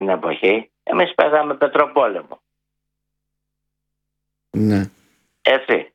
την εποχή, εμείς παίζαμε Πετροπόλεμο. Ναι. Έτσι.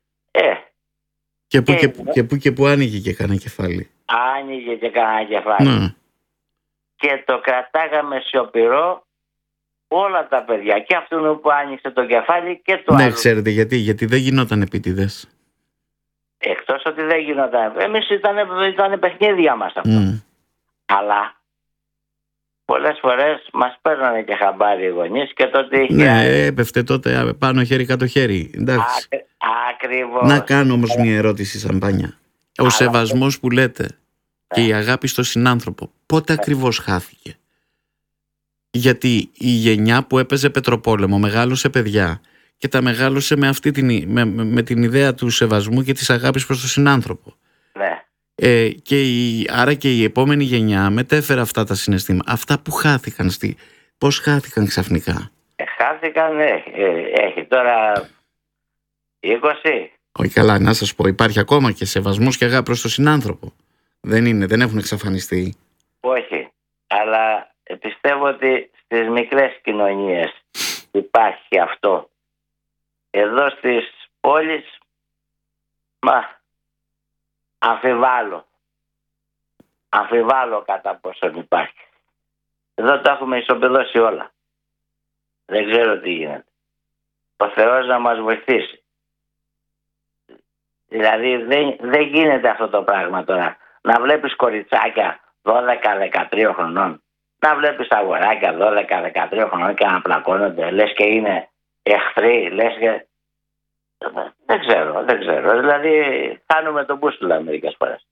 Και που άνοιγε και κανένα κεφάλι. Άνοιγε και κανένα κεφάλι. Ναι. Και το κρατάγαμε σιωπηρό όλα τα παιδιά. Και αυτόν που άνοιξε το κεφάλι και το άλλο. Ναι, ξέρετε γιατί δεν γινόταν επίτηδες. Εκτός ότι δεν γινόταν. Εμείς ήταν παιχνίδια μας αυτό. Αλλά πολλές φορές μας παίρνανε και χαμπάρι οι γονείς και τότε είχε... Ναι, έπεφτε τότε πάνω χέρι κάτω χέρι. Εντάξει. Ακριβώς. Να κάνω όμως μια ερώτηση σαμπάνια. Ο σεβασμός που λέτε και η αγάπη στο συνάνθρωπο, πότε ακριβώς χάθηκε? Γιατί η γενιά που έπαιζε Πετροπόλεμο μεγάλωσε παιδιά και τα μεγάλωσε με την ιδέα του σεβασμού και της αγάπης προς τον συνάνθρωπο. Ναι. Άρα και η επόμενη γενιά μετέφερε αυτά τα συναισθήματα. Αυτά που χάθηκαν, πώς χάθηκαν ξαφνικά? Χάθηκαν, έχει τώρα 20. Όχι καλά, να σας πω, υπάρχει ακόμα και σεβασμός και αγάπη προς τον συνάνθρωπο. Δεν έχουν εξαφανιστεί. Όχι, αλλά πιστεύω ότι στις μικρές κοινωνίες υπάρχει αυτό. Εδώ στις πόλεις, αμφιβάλλω κατά πόσον υπάρχει. Εδώ τα έχουμε ισοπεδώσει όλα. Δεν ξέρω τι γίνεται. Ο Θεός να μας βοηθήσει. Δηλαδή δεν γίνεται αυτό το πράγμα τώρα. Να βλέπεις κοριτσάκια 12-13 χρονών, να βλέπεις αγοράκια 12-13 χρονών και να πλακώνονται, λες και είναι εχθροί, λες και... Δεν ξέρω. Δηλαδή χάνουμε τον μπούστουλα μερικές φορές.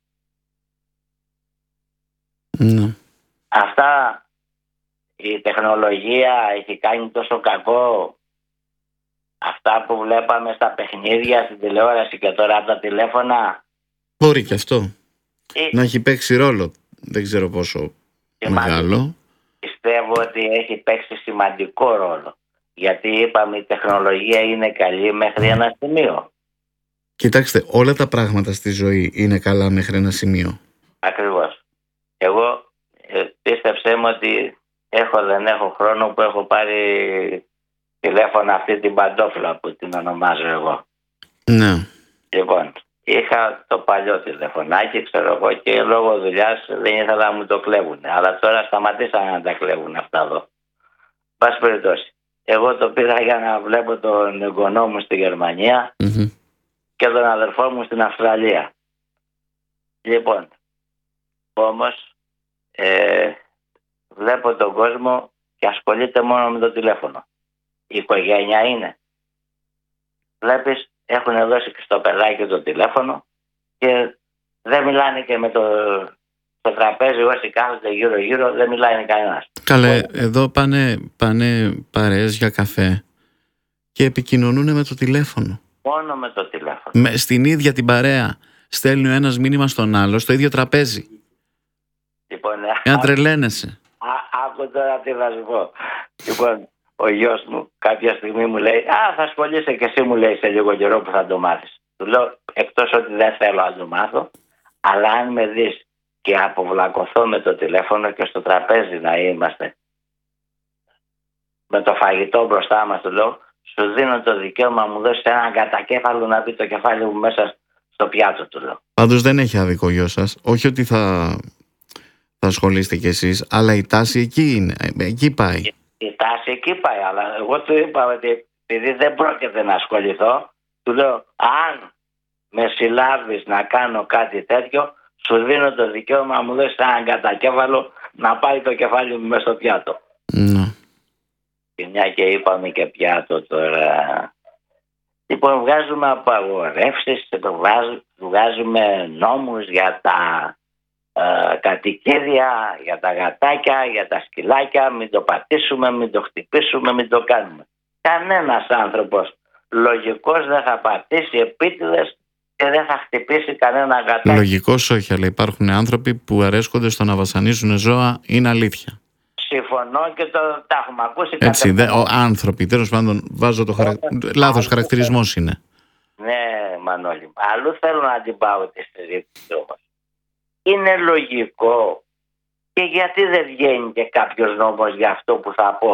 Αυτά, η τεχνολογία έχει κάνει τόσο κακό. Αυτά που βλέπαμε στα παιχνίδια, στην τηλεόραση και τώρα από τα τηλέφωνα. Μπορεί και αυτό να έχει παίξει ρόλο. Δεν ξέρω πόσο μεγάλο. Πιστεύω ότι έχει παίξει σημαντικό ρόλο. Γιατί είπαμε η τεχνολογία είναι καλή μέχρι ένα σημείο. Κοιτάξτε, όλα τα πράγματα στη ζωή είναι καλά μέχρι ένα σημείο. Ακριβώς. Εγώ πίστεψέ μου ότι δεν έχω χρόνο που έχω πάρει τηλέφωνα αυτή την παντόφλα που την ονομάζω εγώ. Ναι. Λοιπόν, είχα το παλιό τηλεφωνάκι, ξέρω εγώ, και λόγω δουλειάς δεν ήθελα να μου το κλέβουν. Αλλά τώρα σταματήσανε να τα κλέβουν αυτά εδώ. Πάση περιπτώσει. Εγώ το πήρα για να βλέπω τον εγγονό μου στη Γερμανία και τον αδερφό μου στην Αυστραλία. Λοιπόν, όμως βλέπω τον κόσμο και ασχολείται μόνο με το τηλέφωνο. Η οικογένεια είναι. Βλέπεις, έχουν δώσει και στο παιδάκι το τηλέφωνο και δεν μιλάνε και με το τραπέζι, όσοι κάθονται γύρω-γύρω, δεν μιλάει κανένας. Καλέ, εδώ πάνε παρέες για καφέ και επικοινωνούν με το τηλέφωνο. Μόνο με το τηλέφωνο. Στην ίδια την παρέα στέλνει ο ένας μήνυμα στον άλλο στο ίδιο τραπέζι. Λοιπόν, να τρελαίνεσαι. Άκου τώρα τι θα σου πω. Λοιπόν, ο γιος μου κάποια στιγμή μου λέει θα ασχολείσαι και εσύ, μου λέει, σε λίγο καιρό που θα το μάθεις. Του λέω, εκτός ότι δεν θέλω να το μάθω, αλλά αν με δεις και αποβλακωθώ με το τηλέφωνο και στο τραπέζι να είμαστε με το φαγητό μπροστά μας, του λέω, σου δίνω το δικαίωμα, μου δώσεις έναν κατακέφαλο να μπει το κεφάλι μου μέσα στο πιάτο, του λέω. Πάντως δεν έχει άδικο ο γιος σας. Όχι ότι θα ασχολείστε κι εσείς, αλλά η τάση εκεί είναι. Εκεί πάει. Η τάση εκεί πάει, αλλά εγώ του είπα ότι επειδή δεν πρόκειται να ασχοληθώ, του λέω, αν με συλλάβεις να κάνω κάτι τέτοιο, σου δίνω το δικαίωμα, μου δώσεις έναν κατακέφαλο να πάει το κεφάλι μου μέσα στο πιάτο. Ναι. Και μια και είπαμε και πιάτο τώρα. Λοιπόν, βγάζουμε απαγορεύσεις, βγάζουμε νόμους για τα κατοικίδια, για τα γατάκια, για τα σκυλάκια, μην το πατήσουμε, μην το χτυπήσουμε, μην το κάνουμε. Κανένας άνθρωπος λογικός δεν θα πατήσει επίτηδες και δεν θα χτυπήσει κανένα γατάκι. Λογικός όχι, αλλά υπάρχουν άνθρωποι που αρέσκονται στο να βασανίζουν ζώα, είναι αλήθεια. Συμφωνώ και τα έχουμε ακούσει. Έτσι, άνθρωποι, τέλος πάντων, βάζω λάθος χαρακτηρισμός είναι. Ναι, Μανώλη, αλλού θέλω να την πάω τη στηρίξη όμως. Είναι λογικό Και γιατί δεν βγαίνει και κάποιος νόμος για αυτό που θα πω?